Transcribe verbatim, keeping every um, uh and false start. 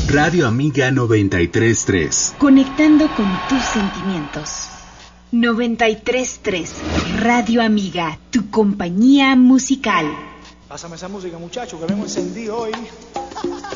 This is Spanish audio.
Radio Amiga noventa y tres punto tres. Conectando con tus sentimientos. noventa y tres punto tres. Radio Amiga, tu compañía musical. Pásame esa música, muchacho, que vengo encendido hoy.